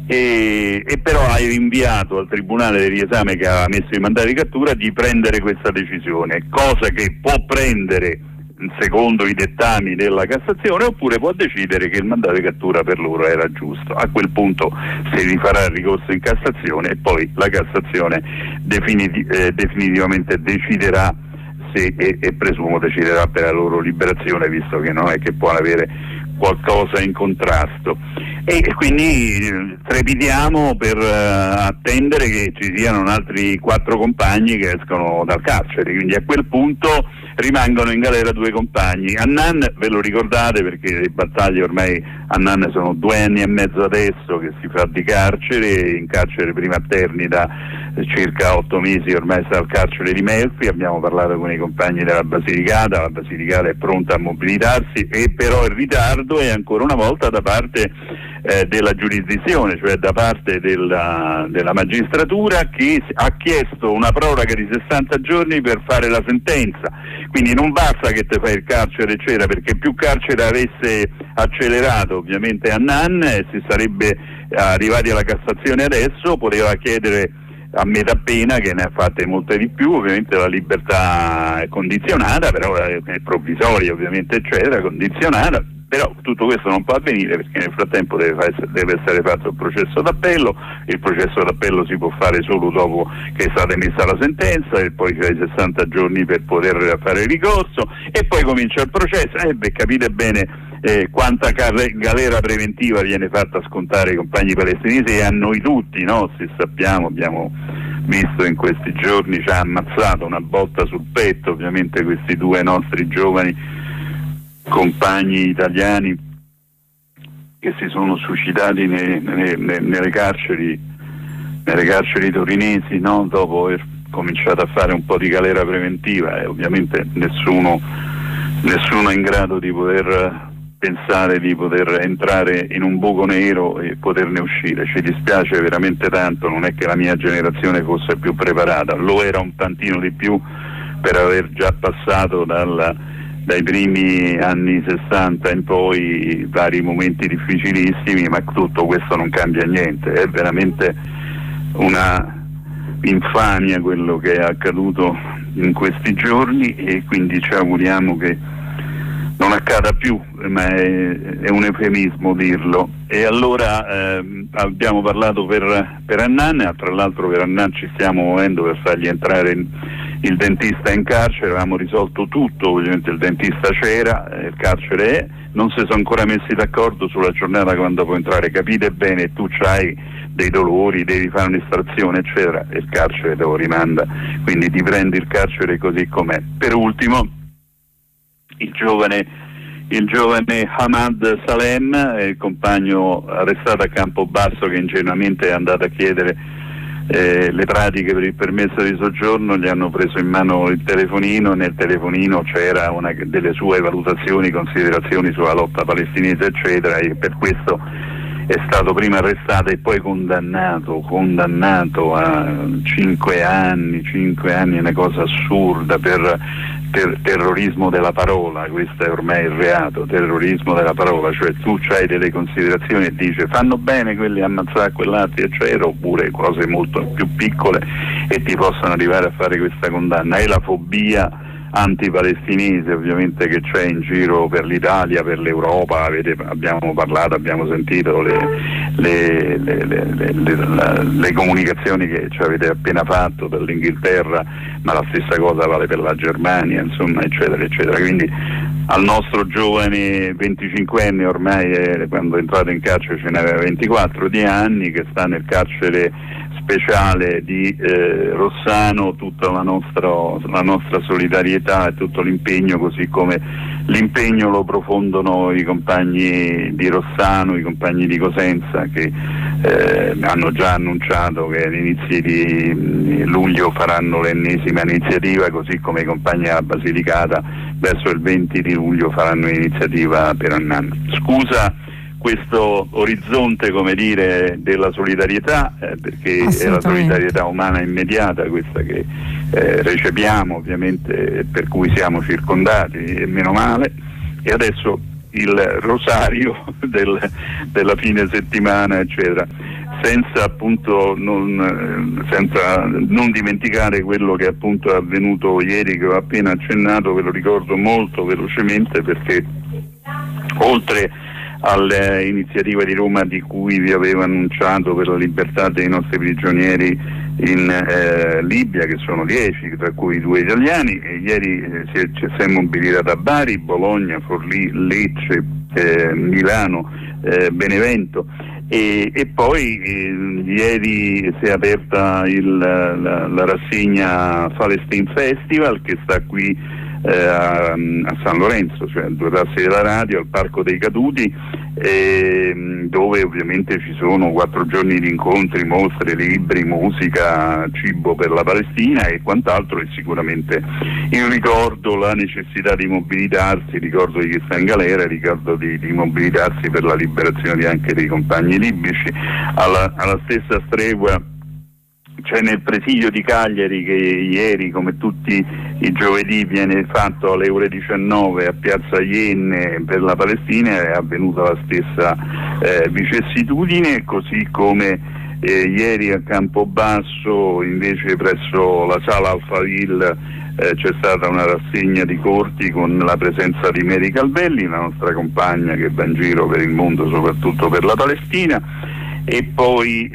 e però hai rinviato al tribunale del riesame che aveva messo i mandati di cattura di prendere questa decisione, cosa che può prendere secondo i dettami della Cassazione, oppure può decidere che il mandato di cattura per loro era giusto. A quel punto si rifarà il ricorso in Cassazione e poi la Cassazione definitivamente deciderà se, e presumo deciderà per la loro liberazione, visto che non è che può avere qualcosa in contrasto, e quindi trepidiamo per attendere che ci siano altri 4 compagni che escono dal carcere, quindi a quel punto rimangono in galera 2 compagni. Hannan, ve lo ricordate, perché le battaglie ormai Hannan sono 2 anni e mezzo adesso che si fa di carcere, in carcere prima a Terni da circa 8 mesi, ormai sta al carcere di Melfi. Abbiamo parlato con i compagni della Basilicata, la Basilicata è pronta a mobilitarsi, e però il ritardo è ancora una volta da parte della giurisdizione, cioè da parte della magistratura, che ha chiesto una proroga di 60 giorni per fare la sentenza. Quindi non basta che te fai il carcere eccetera, perché più carcere avesse accelerato ovviamente Hannan, si sarebbe arrivati alla Cassazione adesso, poteva chiedere a metà pena, che ne ha fatte molte di più. Ovviamente la libertà è condizionata, però è provvisoria ovviamente eccetera, condizionata, però tutto questo non può avvenire perché nel frattempo deve essere fatto il processo d'appello. Il processo d'appello si può fare solo dopo che è stata emessa la sentenza, e poi c'è i 60 giorni per poter fare il ricorso, e poi comincia il processo. Capite bene quanta galera preventiva viene fatta scontare ai compagni palestinesi e a noi tutti, no? Se sappiamo, abbiamo visto in questi giorni, ci ha ammazzato una botta sul petto ovviamente questi 2 nostri giovani compagni italiani che si sono suicidati nelle carceri torinesi, no? Dopo aver cominciato a fare un po' di galera preventiva, e ovviamente nessuno è in grado di poter pensare di poter entrare in un buco nero e poterne uscire. Ci dispiace veramente tanto, non è che la mia generazione fosse più preparata, lo era un tantino di più per aver già passato dai primi anni 60 in poi vari momenti difficilissimi, ma tutto questo non cambia niente. È veramente una infamia quello che è accaduto in questi giorni, e quindi ci auguriamo che non accada più, ma è un eufemismo dirlo. E allora abbiamo parlato per Hannan, tra l'altro per Hannan ci stiamo muovendo per fargli entrare il dentista in carcere. Avevamo risolto tutto, ovviamente il dentista c'era, il carcere è, non si sono ancora messi d'accordo sulla giornata quando può entrare. Capite bene, tu c'hai dei dolori, devi fare un'estrazione eccetera, e il carcere te lo rimanda, quindi ti prendi il carcere così com'è. Per ultimo il giovane Hamad Salem, il compagno arrestato a Campobasso, che ingenuamente è andato a chiedere le pratiche per il permesso di soggiorno, gli hanno preso in mano il telefonino, nel telefonino c'era una delle sue valutazioni, considerazioni sulla lotta palestinese eccetera, e per questo è stato prima arrestato e poi condannato a 5 anni, una cosa assurda per terrorismo della parola. Questo è ormai il reato, terrorismo della parola, cioè tu c'hai delle considerazioni e dici fanno bene quelli a ammazzare quell'altro eccetera, oppure cose molto più piccole, e ti possono arrivare a fare questa condanna. È la fobia antipalestinese ovviamente che c'è in giro per l'Italia, per l'Europa. Abbiamo parlato, abbiamo sentito le comunicazioni che ci avete appena fatto per l'Inghilterra, ma la stessa cosa vale per la Germania, insomma eccetera eccetera. Quindi al nostro giovane 25enne, ormai quando è entrato in carcere ce n'aveva 24 di anni, che sta nel carcere speciale di Rossano, tutta la nostra solidarietà e tutto l'impegno, così come l'impegno lo profondono i compagni di Rossano, i compagni di Cosenza, che hanno già annunciato che all'inizio di luglio faranno l'ennesima iniziativa, così come i compagni della Basilicata verso il 20 di luglio faranno l'iniziativa per Hannan. Scusa questo orizzonte, come dire, della solidarietà, perché è la solidarietà umana immediata questa che recepiamo ovviamente, per cui siamo circondati, e meno male. E adesso il rosario della fine settimana eccetera. senza appunto senza non dimenticare quello che appunto è avvenuto ieri, che ho appena accennato. Ve lo ricordo molto velocemente, perché oltre all'iniziativa di Roma di cui vi avevo annunciato per la libertà dei nostri prigionieri in Libia, che sono 10, tra cui 2 italiani, e ieri si è mobilitata Bari, Bologna, Forlì, Lecce, Milano, Benevento, e poi ieri si è aperta la rassegna Palestine Festival, che sta qui a San Lorenzo, cioè a 2 passi della radio, al Parco dei Caduti, dove ovviamente ci sono 4 giorni di incontri, mostre, libri, musica, cibo per la Palestina e quant'altro, e sicuramente io ricordo la necessità di mobilitarsi, ricordo di chi sta in galera, ricordo di mobilitarsi per la liberazione anche dei compagni libici. Alla stessa stregua c'è nel presidio di Cagliari, che ieri, come tutti i giovedì, viene fatto alle ore 19 a Piazza Ienne per la Palestina, è avvenuta la stessa vicissitudine, così come ieri a Campobasso, invece presso la sala Alphaville, c'è stata una rassegna di corti con la presenza di Mary Calvelli, la nostra compagna che va in giro per il mondo soprattutto per la Palestina. E poi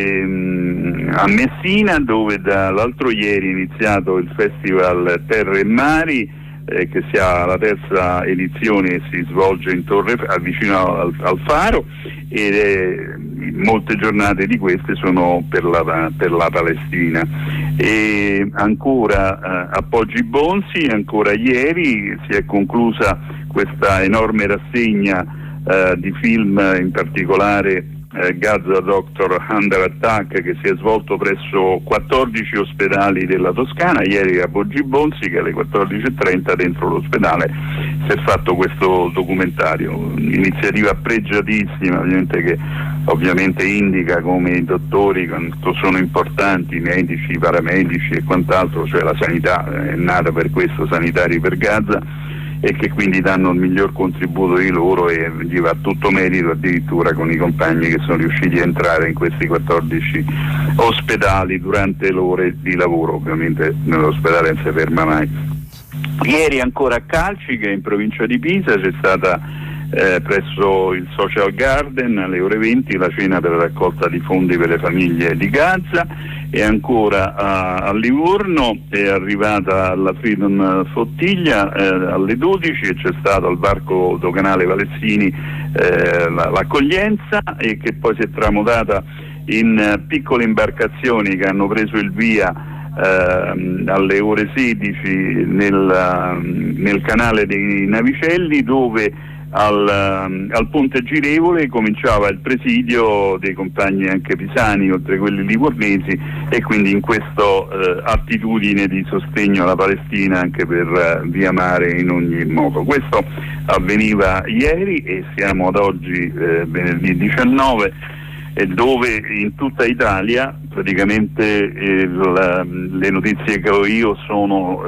a Messina, dove dall'altro ieri è iniziato il Festival Terre e Mari, che si ha la 3ª edizione e si svolge in Torre, vicino al Faro, e molte giornate di queste sono per la Palestina. E ancora a Poggi Bonzi, ancora ieri si è conclusa questa enorme rassegna di film, in particolare Gaza Doctor Under Attack, che si è svolto presso 14 ospedali della Toscana. Ieri a Poggi Bonzi, che alle 14:30 dentro l'ospedale si è fatto questo documentario, iniziativa pregiatissima, che ovviamente indica come i dottori quanto sono importanti, i medici, i paramedici e quant'altro, cioè la sanità è nata per questo, Sanitari per Gaza, e che quindi danno il miglior contributo di loro, e gli va tutto merito addirittura con i compagni che sono riusciti a entrare in questi 14 ospedali durante le ore di lavoro. Ovviamente nell'ospedale non si ferma mai. Ieri ancora a Calci, che è in provincia di Pisa, c'è stata presso il Social Garden alle ore 20 la cena per la raccolta di fondi per le famiglie di Gaza, e ancora a Livorno è arrivata la Freedom Flottiglia alle 12, e c'è stato al varco doganale Valessini l'accoglienza, e che poi si è tramutata in piccole imbarcazioni che hanno preso il via alle ore 16 nel canale dei Navicelli, dove al Ponte Girevole cominciava il presidio dei compagni anche pisani, oltre quelli livornesi, e quindi in questa attitudine di sostegno alla Palestina anche per via mare in ogni modo. Questo avveniva ieri, e siamo ad oggi venerdì 19, dove in tutta Italia praticamente le notizie che ho io sono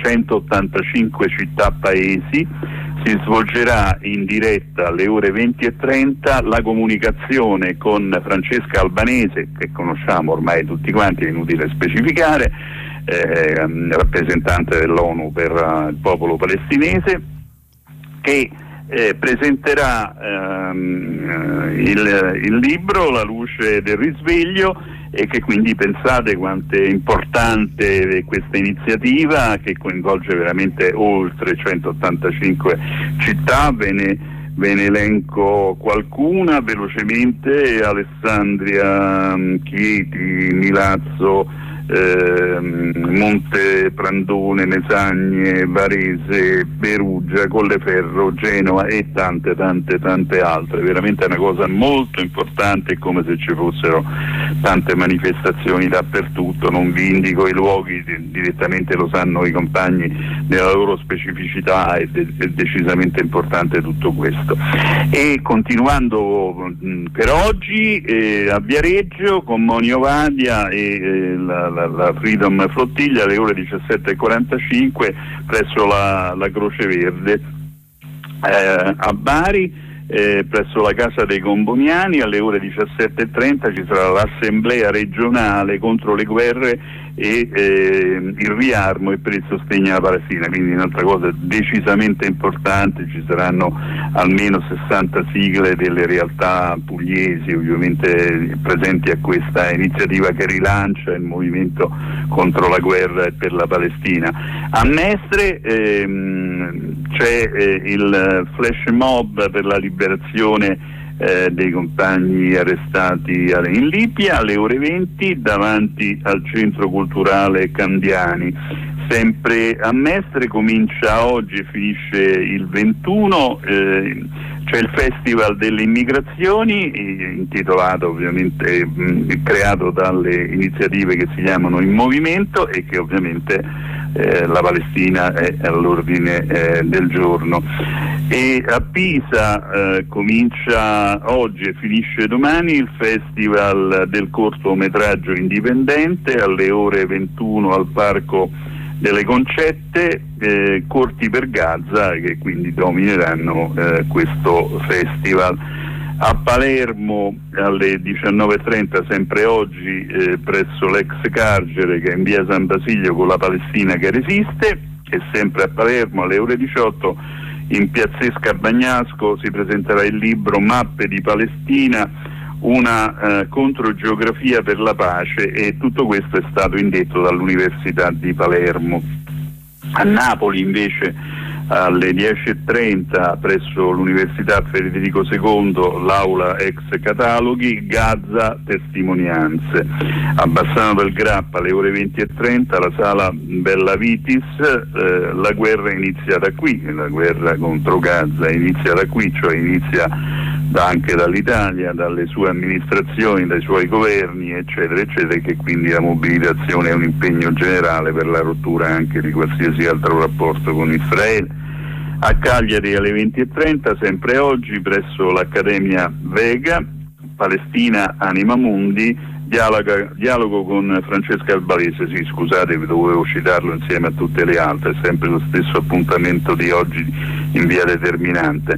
185 città paesi. Si svolgerà in diretta alle ore 20:30 la comunicazione con Francesca Albanese, che conosciamo ormai tutti quanti, è inutile specificare, rappresentante dell'ONU per il popolo palestinese, che presenterà il libro La luce del risveglio, e che quindi pensate quanto è importante questa iniziativa, che coinvolge veramente oltre 185 città. Ve ne elenco qualcuna velocemente: Alessandria, Chieti, Milazzo, Monte Prandone, Mesagne, Varese, Perugia, Colleferro, Genova e tante altre. Veramente è una cosa molto importante, è come se ci fossero tante manifestazioni dappertutto. Non vi indico i luoghi, direttamente lo sanno i compagni nella loro specificità, è decisamente importante tutto questo. E continuando per oggi a Viareggio con Monio Vadia e la Freedom Flottiglia alle ore 17:45 presso la Croce Verde. A Bari presso la Casa dei Comboniani alle ore 17:30 ci sarà l'assemblea regionale contro le guerre e il riarmo e per il sostegno alla Palestina, quindi un'altra cosa decisamente importante. Ci saranno almeno 60 sigle delle realtà pugliesi ovviamente presenti a questa iniziativa che rilancia il movimento contro la guerra e per la Palestina. A Mestre c'è il flash mob per la liberazione dei compagni arrestati in Libia alle ore 20 davanti al centro culturale Candiani. Sempre a Mestre comincia oggi e finisce il 21, c'è il Festival delle Immigrazioni, intitolato ovviamente, creato dalle iniziative che si chiamano In Movimento e che ovviamente la Palestina è all'ordine del giorno. E a Pisa comincia oggi e finisce domani il Festival del cortometraggio indipendente alle ore 21 al Parco delle Concette, Corti per Gaza, che quindi domineranno questo festival. A Palermo alle 19:30 sempre oggi presso l'ex carcere che è in via San Basilio con la Palestina che resiste, e sempre a Palermo alle ore 18 in piazzesca Bagnasco si presenterà il libro Mappe di Palestina, una controgeografia per la pace, e tutto questo è stato indetto dall'Università di Palermo. A Napoli invece alle 10:30 presso l'Università Federico II l'aula ex cataloghi, Gaza testimonianze. A Bassano del Grappa alle ore 20:30 la sala Bella Vitis, la guerra inizia da qui, la guerra contro Gaza inizia da qui, cioè inizia anche dall'Italia, dalle sue amministrazioni, dai suoi governi eccetera eccetera, e che quindi la mobilitazione è un impegno generale per la rottura anche di qualsiasi altro rapporto con Israele. A Cagliari alle 20:30 sempre oggi presso l'Accademia Vega, Palestina Anima Mundi, dialogo con Francesca Albanese. Sì, scusate, dovevo citarlo insieme a tutte le altre, è sempre lo stesso appuntamento di oggi in via Determinante.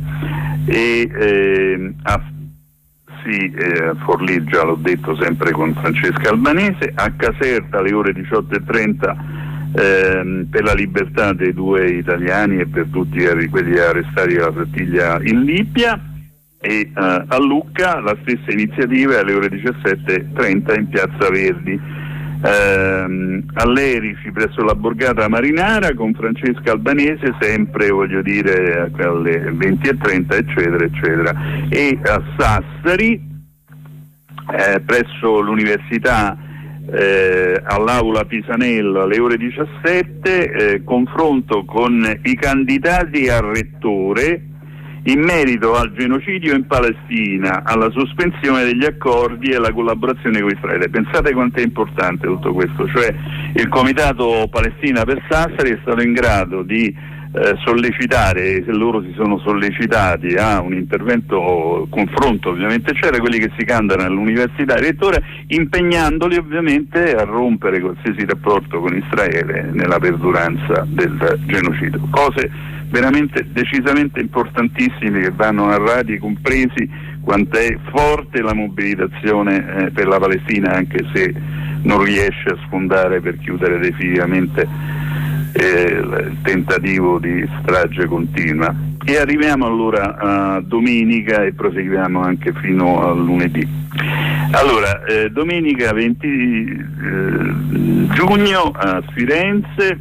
E a Forlì già l'ho detto, sempre con Francesca Albanese. A Caserta alle ore 18:30 per la libertà dei 2 italiani e per tutti quelli arrestati dalla flottiglia in Libia. E a Lucca la stessa iniziativa alle ore 17:30 in Piazza Verdi. All'Erici presso la Borgata Marinara con Francesca Albanese, sempre alle 20:30 eccetera eccetera. E a Sassari presso l'Università all'Aula Pisanello alle ore 17 confronto con i candidati a rettore in merito al genocidio in Palestina, alla sospensione degli accordi e alla collaborazione con Israele. Pensate quanto è importante tutto questo, cioè il Comitato Palestina per Sassari è stato in grado di sollecitare, se loro si sono sollecitati a un intervento, confronto ovviamente c'era, quelli che si candidano all'università e rettore, impegnandoli ovviamente a rompere qualsiasi rapporto con Israele nella perduranza del genocidio. Cose veramente decisamente importantissime che vanno narrati e compresi quanto è forte la mobilitazione per la Palestina, anche se non riesce a sfondare per chiudere definitivamente il tentativo di strage continua. E arriviamo allora a domenica e proseguiamo anche fino a lunedì. Allora, domenica 20 giugno a Firenze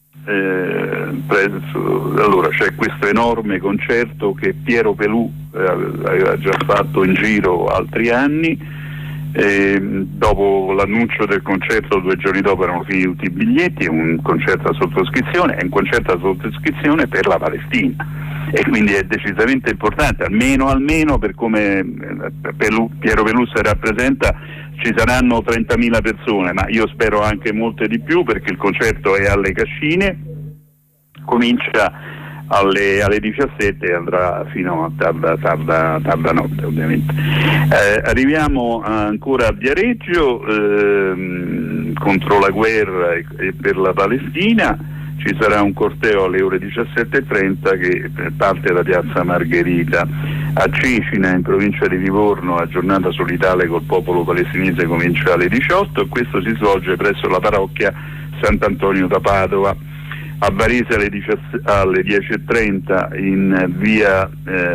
allora c'è questo enorme concerto che Piero Pelù aveva già fatto in giro altri anni. Dopo l'annuncio del concerto 2 giorni dopo erano finiti tutti i biglietti. È un concerto a sottoscrizione, è un concerto a sottoscrizione per la Palestina, e quindi è decisamente importante, almeno per come Piero Pelù si rappresenta ci saranno 30.000 persone, ma io spero anche molte di più, perché il concerto è alle Cascine, comincia alle 17 e andrà fino a tarda notte ovviamente. Arriviamo ancora a Viareggio, contro la guerra e per la Palestina. Ci sarà un corteo alle ore 17:30 che parte da Piazza Margherita. A Cecina, in provincia di Livorno, la giornata solidale col popolo palestinese comincia alle 18 e questo si svolge presso la parrocchia Sant'Antonio da Padova. A Varese alle 10:30 in via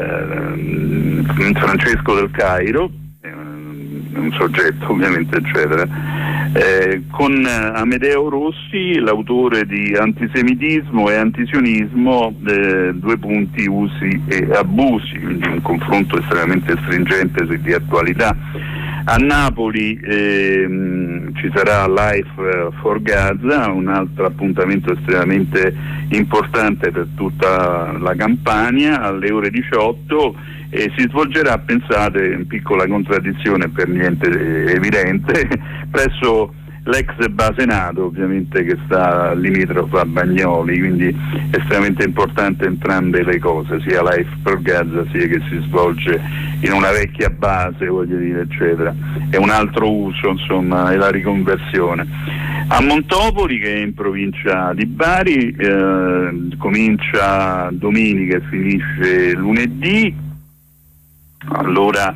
Francesco del Cairo, un soggetto ovviamente eccetera, con Amedeo Rossi, l'autore di Antisemitismo e Antisionismo, due punti, usi e abusi, quindi un confronto estremamente stringente di attualità. A Napoli ci sarà Life for Gaza, un altro appuntamento estremamente importante per tutta la Campania, alle ore 18, e si svolgerà, pensate, in piccola contraddizione per niente evidente, presso l'ex base NATO, ovviamente, che sta limitrofa a Bagnoli, quindi estremamente importante entrambe le cose, sia Life for Gaza sia che si svolge in una vecchia base, voglio dire, eccetera. È un altro uso, insomma, è la riconversione. A Montopoli, che è in provincia di Bari, comincia domenica e finisce lunedì. Allora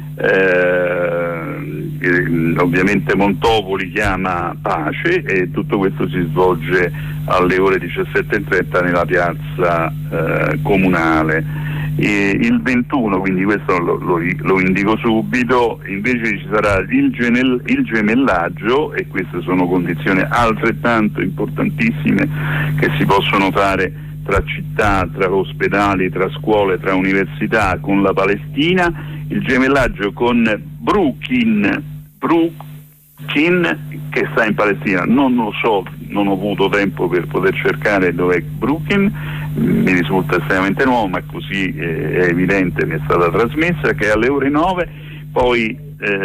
ovviamente Montopoli chiama pace e tutto questo si svolge alle ore 17:30 nella piazza comunale. Il 21, quindi questo lo indico subito, invece ci sarà il gemellaggio, e queste sono condizioni altrettanto importantissime che si possono fare tra città, tra ospedali, tra scuole, tra università, con la Palestina, il gemellaggio con Brooklyn, che sta in Palestina. Non lo so, non ho avuto tempo per poter cercare dov'è Brooklyn, mi risulta estremamente nuovo, ma così è evidente, mi è stata trasmessa, che è alle ore 9, poi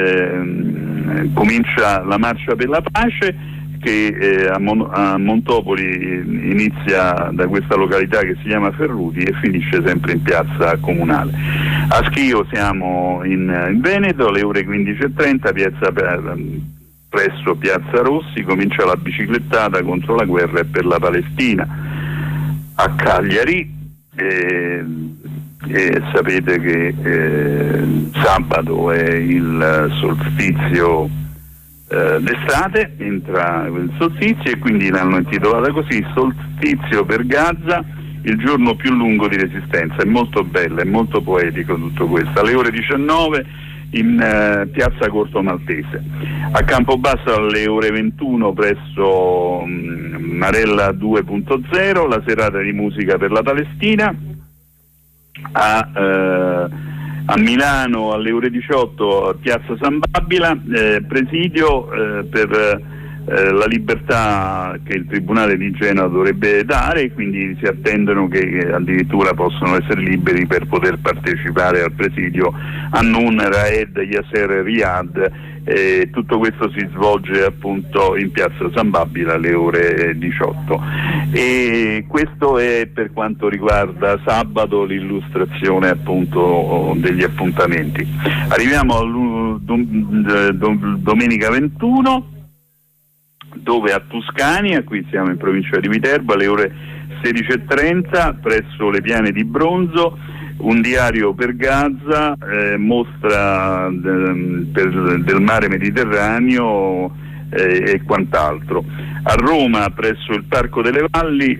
comincia la marcia per la pace, che a Montopoli inizia da questa località che si chiama Ferruti e finisce sempre in piazza comunale. A Schio siamo in Veneto, alle ore 15:30, presso piazza Rossi, comincia la biciclettata contro la guerra e per la Palestina. A Cagliari sapete che sabato è il solstizio d'estate, entra il solstizio, e quindi l'hanno intitolata così, Solstizio per Gaza, il giorno più lungo di resistenza. È molto bello, è molto poetico tutto questo. Alle ore 19 in piazza Corto Maltese. A Campobasso alle ore 21 presso Marella 2.0, la serata di musica per la Palestina. A Milano alle ore 18 a piazza San Babila, presidio per la libertà che il Tribunale di Genova dovrebbe dare, quindi si attendono che addirittura possono essere liberi per poter partecipare al presidio Annun Raed Yasser Riyad. Tutto questo si svolge appunto in piazza San Babila alle ore 18, e questo è per quanto riguarda sabato l'illustrazione appunto degli appuntamenti. Arriviamo a domenica 21, dove a Tuscania, qui siamo in provincia di Viterbo, alle ore 16:30 presso le Piane di Bronzo, un diario per Gaza, mostra del mare Mediterraneo e quant'altro. A Roma, presso il Parco delle Valli,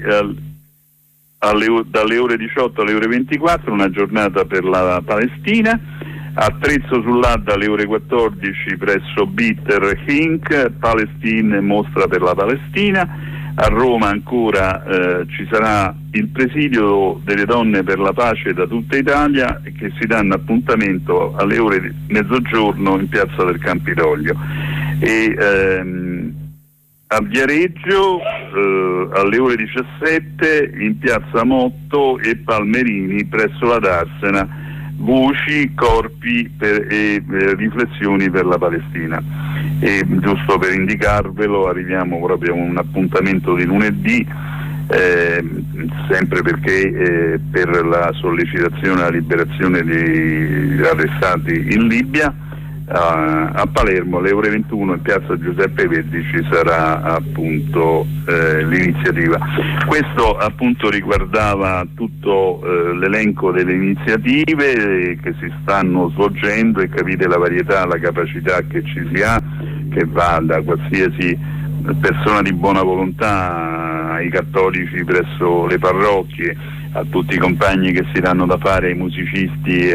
dalle ore 18 alle ore 24, una giornata per la Palestina. A Trezzo sull'Adda alle ore 14 presso Bitter Inc., Palestine, mostra per la Palestina. A Roma ancora ci sarà il presidio delle donne per la pace da tutta Italia, che si danno appuntamento alle ore di mezzogiorno in piazza del Campidoglio. E a Viareggio alle ore 17 in piazza Motto e Palmerini presso la Darsena, voci, corpi e riflessioni per la Palestina. E giusto per indicarvelo, arriviamo proprio a un appuntamento di lunedì, sempre perché per la sollecitazione alla liberazione degli arrestati in Libia, a Palermo alle ore 21 in piazza Giuseppe Verdi ci sarà appunto l'iniziativa. Questo appunto riguardava tutto l'elenco delle iniziative che si stanno svolgendo, e capite la varietà, la capacità che ci si ha, che va da qualsiasi persona di buona volontà ai cattolici presso le parrocchie, a tutti i compagni che si danno da fare, ai musicisti,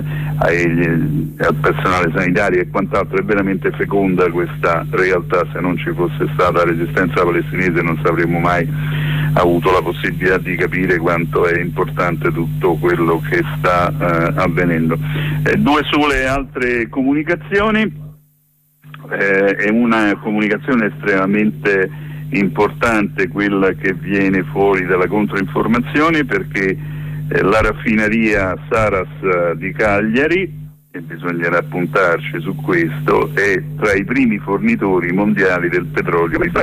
al personale sanitario e quant'altro. È veramente feconda questa realtà. Se non ci fosse stata la resistenza palestinese non avremmo mai avuto la possibilità di capire quanto è importante tutto quello che sta avvenendo. Due sole altre comunicazioni. È una comunicazione estremamente importante quella che viene fuori dalla controinformazione, perché la raffineria Saras di Cagliari, e bisognerà puntarci su questo, è tra i primi fornitori mondiali del petrolio.